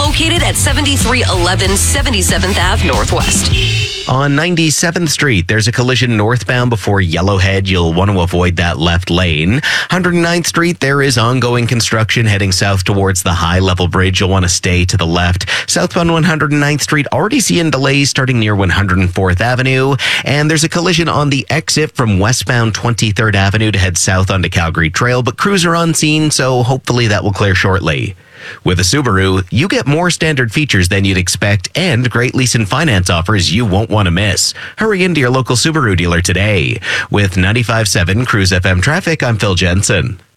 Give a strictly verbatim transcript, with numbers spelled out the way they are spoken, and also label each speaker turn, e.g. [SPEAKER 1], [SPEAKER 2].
[SPEAKER 1] located at seventy-three eleven seventy-seventh Avenue Northwest.
[SPEAKER 2] On ninety-seventh Street, there's a collision northbound before Yellowhead. You'll want to avoid that left lane. one hundred ninth Street, there is ongoing construction heading south towards the high-level bridge. You'll want to stay to the left. Southbound one hundred ninth Street, already seeing delays starting near one hundred fourth Avenue. And there's a collision on the exit from westbound twenty-third Avenue to head south onto Calgary Trail, but crews are on scene, so hopefully that will clear shortly. With a Subaru, you get more standard features than you'd expect and great lease and finance offers you won't want to miss. Hurry into your local Subaru dealer today. With ninety-five point seven Cruise F M traffic, I'm Phil Jensen.